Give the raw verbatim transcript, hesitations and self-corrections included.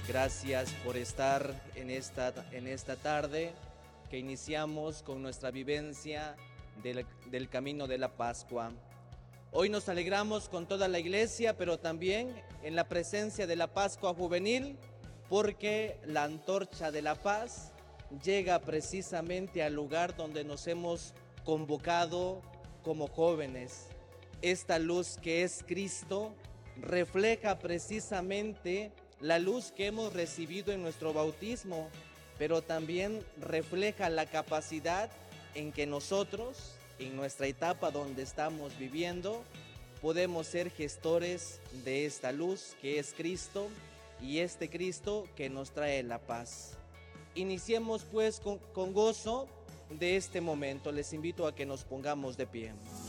Gracias por estar en esta, en esta tarde que iniciamos con nuestra vivencia del, del camino de la Pascua. Hoy nos alegramos con toda la iglesia, pero también en la presencia de la Pascua Juvenil, porque la antorcha de la paz llega precisamente al lugar donde nos hemos convocado como jóvenes. Esta luz que es Cristo refleja precisamente la luz que hemos recibido en nuestro bautismo, pero también refleja la capacidad en que nosotros, en nuestra etapa donde estamos viviendo, podemos ser gestores de esta luz que es Cristo y este Cristo que nos trae la paz. Iniciemos pues con, con gozo de este momento. Les invito a que nos pongamos de pie.